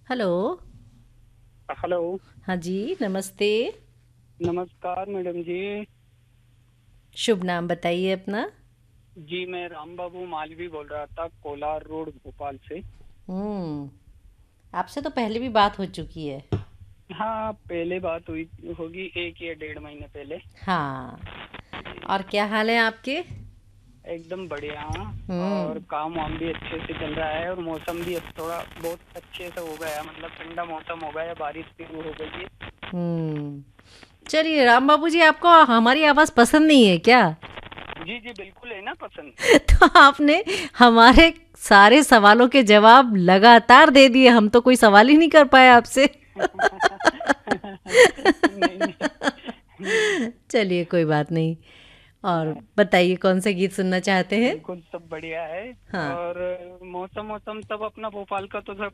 Hello. Hello. हाँ जी, नमस्ते। नमस्कार मैडम जी। शुभ नाम बताइए अपना। जी मैं राम बाबू मालवी बोल रहा था, कोलार रोड भोपाल से। हम्म। आपसे तो पहले भी बात हो चुकी है। हाँ, पहले बात हुई होगी, 1 या 1.5 महीने पहले। हाँ। और जी, क्या हाल है आपके? एकदम बढ़िया। और हम्म। काम वाम भी अच्छे से चल रहा है, और मौसम भी अब थोड़ा बहुत अच्छे से हो गया है, मतलब ठंडा मौसम हो गया है, बारिश शुरू हो गई है। हम्म। चलिए, राम बाबू जी, आपको हमारी आवाज़ पसंद नहीं है क्या? जी जी, बिल्कुल है ना पसंद। तो आपने हमारे सारे सवालों के जवाब लगातार दे दिए, हम तो कोई सवाल ही नहीं कर पाए आपसे। नहीं नहीं। चलिए, कोई बात नहीं। और बताइए, कौन से गीत सुनना चाहते हैं? बिल्कुल सब बढ़िया है। हाँ। और मौसम मौसम सब अपना भोपाल का तो सब